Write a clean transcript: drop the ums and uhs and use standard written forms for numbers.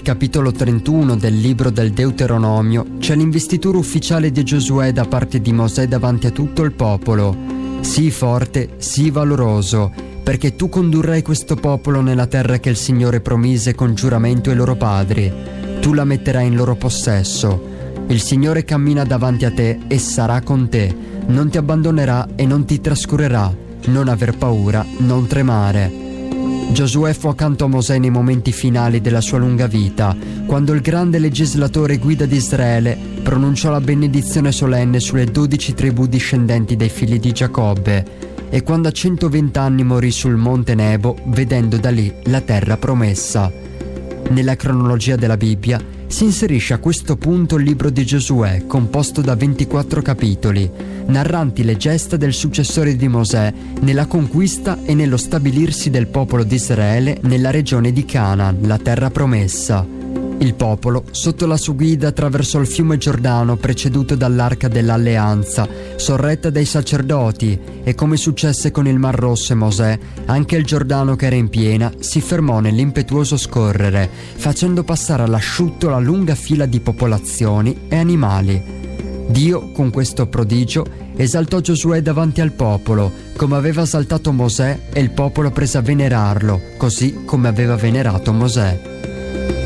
capitolo 31 del libro del Deuteronomio c'è l'investitura ufficiale di Giosuè da parte di Mosè davanti a tutto il popolo. Sii forte, sii valoroso, perché tu condurrai questo popolo nella terra che il Signore promise con giuramento ai loro padri. Tu la metterai in loro possesso. Il Signore cammina davanti a te e sarà con te. Non ti abbandonerà e non ti trascurerà. Non aver paura, non tremare. Giosuè fu accanto a Mosè nei momenti finali della sua lunga vita, quando il grande legislatore guida di Israele pronunciò la benedizione solenne sulle 12 tribù discendenti dei figli di Giacobbe, e quando a 120 anni morì sul monte Nebo, vedendo da lì la terra promessa. Nella cronologia della Bibbia si inserisce a questo punto il libro di Giosuè, composto da 24 capitoli, narranti le gesta del successore di Mosè nella conquista e nello stabilirsi del popolo di Israele nella regione di Canaan, la terra promessa. Il popolo, sotto la sua guida, attraversò il fiume Giordano preceduto dall'Arca dell'Alleanza, sorretta dai sacerdoti, e come successe con il Mar Rosso e Mosè, anche il Giordano che era in piena si fermò nell'impetuoso scorrere, facendo passare all'asciutto la lunga fila di popolazioni e animali. Dio, con questo prodigio, esaltò Giosuè davanti al popolo, come aveva esaltato Mosè, e il popolo prese a venerarlo, così come aveva venerato Mosè.